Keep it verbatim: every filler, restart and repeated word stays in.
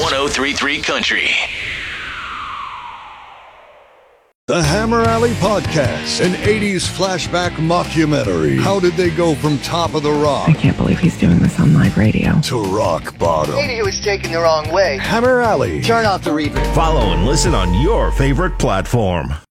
one oh three point three Country. The Hammer Alley Podcast, an eighties flashback mockumentary. How did they go from Top of the Rock? I can't believe he's doing this on live radio. To rock bottom. Maybe he was taken the wrong way. Hammer Alley. Turn off the reverb. Follow and listen on your favorite platform.